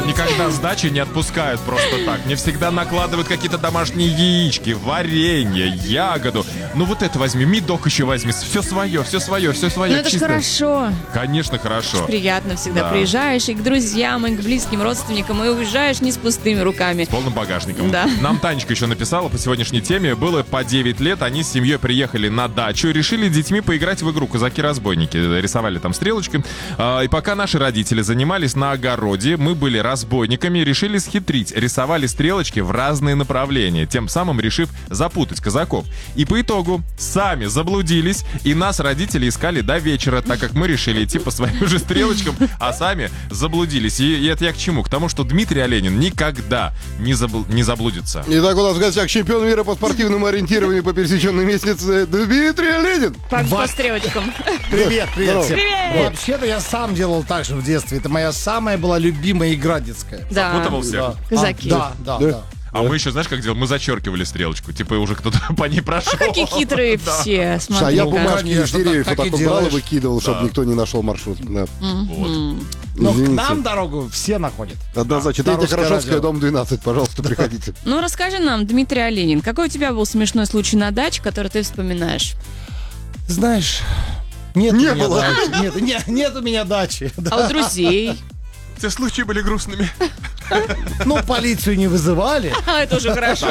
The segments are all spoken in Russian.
никогда с дачи не отпускают просто так. Мне всегда накладывают какие-то домашние яички, варенье, ягоду. Ну вот это возьми, медок еще возьми. Все свое. Ну это же хорошо. Конечно, хорошо. Приятно всегда. Да. Приезжаешь и к друзьям, и к близким родственникам, и уезжаешь не с пустыми руками. С полным багажником. Да. Нам Танечка еще написала по сегодняшней теме. Было по 9 лет, они с семьей приехали на дачу, решили с детьми поиграть в игру «Казаки-разбойники». Рисовали там стрелочки. И пока наши родители занимались на огороде, мы были разбойниками, решили схитрить. Рисовали стрелочки в разные направления, тем самым решив запутать казаков. И по итогу сами заблудились, и нас родители искали до вечера, так как мы решили идти по своим же стрелочкам, а сами заблудились. И это я к чему? К тому, что Дмитрий Оленин никогда не заблудится. Итак, у нас в гостях чемпион мира по спортивному ориентированию по пересеченной местнице Дмитрий Оленин. По стрелочкам. Привет всем. Привет. Вообще-то я сам делал так же в детстве. Это моя самая была любимая игра детская. Да. Запутывал всех. Казаки. Да. А мы еще, знаешь, как делали? Мы зачеркивали стрелочку. Типа уже кто-то по ней прошел. Какие хитрые все. А Смотри, я как. бумажки из Конечно, деревьев так вот и так вот брал и делаешь. выкидывал, чтобы никто не нашел маршрут. Да. Вот. Но к Извините. нам дорогу все находят. Однозначно. На Третья Русское Хорошевская, радио. дом 12, пожалуйста, приходите. Ну, расскажи нам, Дмитрий Оленин, какой у тебя был смешной случай на даче, который ты вспоминаешь? Знаешь, нет Не у меня было. дачи. Нет у меня дачи. А у друзей? Все случаи были грустными. Ну, полицию не вызывали. Это уже хорошо.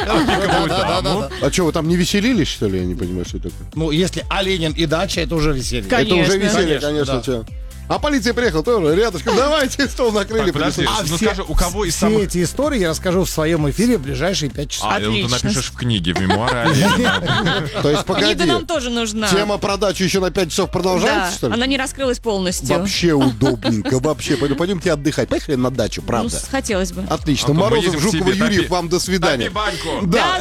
Да. А что, вы там не веселились, что ли? Я не понимаю, что это такое. Ну, если Оленин и дача, это уже веселье. Конечно. Это уже веселье, Конечно, конечно. да. чё. А полиция приехала тоже рядышком. Давайте, стол накрыли. Так, подожди. принесли. Ну, скажи, у кого из все самых... эти истории я расскажу в своем эфире в ближайшие 5 часов. А, ну ты Отлично. напишешь в книге, в мемуары Оленина. То есть, Книга погоди. нам тоже нужна. Тема про дачу еще на 5 часов Да, продолжается, что ли? она не раскрылась полностью. Вообще удобненько, вообще. Пойдемте отдыхать. Поехали на дачу, Ну, правда. хотелось бы. Отлично. Антон, мы Морозов, едем к Жукова, тебе, Юрьев, топи. вам до свидания. Топи баньку. Да.